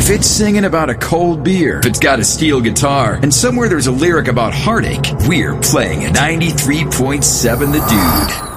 If it's singing about a cold beer, if it's got a steel guitar, and somewhere there's a lyric about heartache, we're playing 93.7 The Dude.